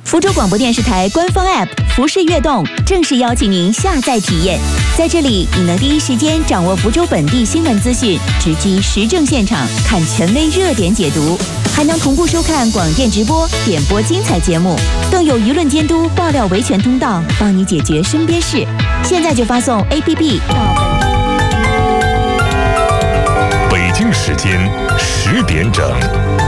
福州广播电视台官方 App 福视悦动正式邀请您下载体验。在这里，你能第一时间掌握福州本地新闻资讯，直击时政现场，看权威热点解读，还能同步收看广电直播、点播精彩节目，更有舆论监督、爆料维权通道，帮你解决身边事。现在就发送 APP 到北京时间10点整。